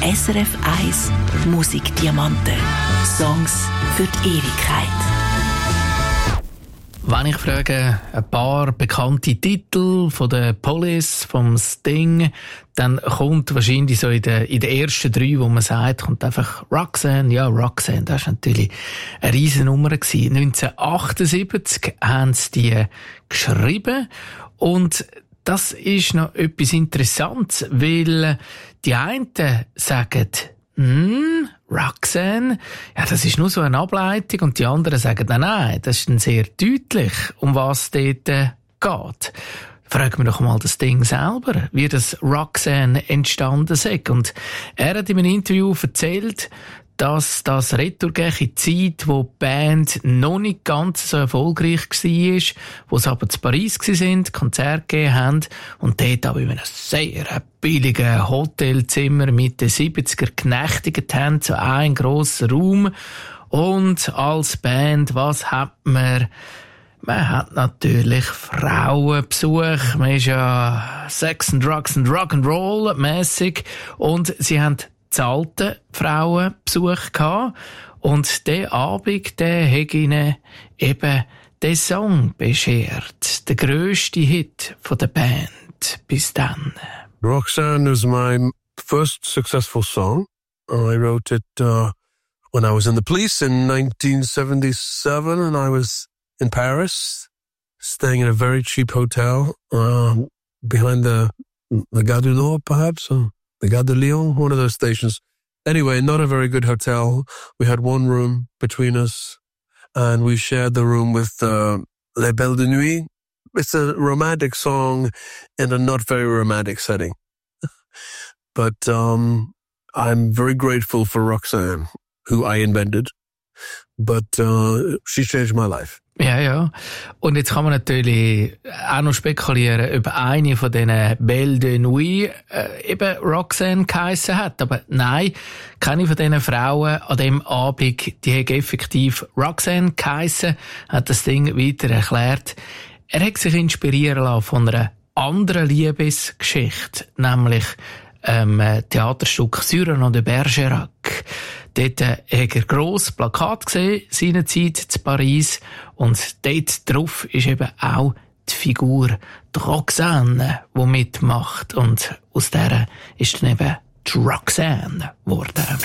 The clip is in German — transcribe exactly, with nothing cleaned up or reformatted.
S R F eins Musikdiamanten. Songs für die Ewigkeit. Wenn ich frage, ein paar bekannte Titel von der Police, vom Sting, dann kommt wahrscheinlich so in den, in den ersten drei, wo man sagt, kommt einfach Roxanne. Ja, Roxanne, das war natürlich eine Riesennummer gewesen. neunzehnhundertachtundsiebzig haben sie die geschrieben und das ist noch etwas Interessantes, weil die einen sagen, hm, Roxanne, ja, das ist nur so eine Ableitung, und die anderen sagen, nein, nein, das ist dann sehr deutlich, um was es dort äh, geht. Fragen wir doch mal das Ding selber, wie das Roxanne entstanden ist. Und er hat in einem Interview erzählt, dass das retourgeht in die Zeit, wo die Band noch nicht ganz so erfolgreich war, wo sie aber zu Paris waren, Konzerte gegeben haben und dort aber in einem sehr billigen Hotelzimmer mit den siebziger genächtigt haben, so ein grosser Raum. Und als Band, was hat man? Man hat natürlich Frauenbesuch, man ist ja Sex and Drugs and Rock'n'Roll mäßig, und sie haben zahlte Frauenbesuch gehabt. Und der Abend, der hat ihnen eben den Song beschert. Der grösste Hit von der Band bis dann. Roxanne is my first successful song. I wrote it uh, when I was in the police in nineteen seventy-seven, and I was in Paris, staying in a very cheap hotel uh, behind the, the Gare du Nord, perhaps, or the Gare de Lyon, one of those stations. Anyway, not a very good hotel. We had one room between us, and we shared the room with uh, Les Belles de Nuit. It's a romantic song in a not very romantic setting. But um, I'm very grateful for Roxanne, who I invented. But uh, she changed my life. Ja, ja. Und jetzt kann man natürlich auch noch spekulieren, ob eine von diesen Belles de Nuit äh, eben Roxanne geheissen hat. Aber nein, keine von diesen Frauen an dem Abend, die hat effektiv Roxanne geheissen, hat das Ding weiter erklärt. Er hat sich inspirieren lassen von einer anderen Liebesgeschichte, nämlich ähm, Theaterstück Cyrano de Bergerac. Dort äh, hat er gross Plakat gesehen, seinerzeit zu Paris, und dort drauf ist eben auch die Figur die Roxanne, die mitmacht, und aus der ist dann eben die Roxanne geworden.